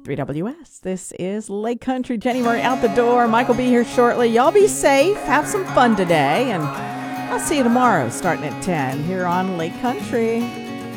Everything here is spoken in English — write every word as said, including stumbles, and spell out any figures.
three W S. This is Lake Country. Jenny Murray out the door. Mike will be here shortly. Y'all be safe. Have some fun today. And I'll see you tomorrow starting at ten here on Lake Country.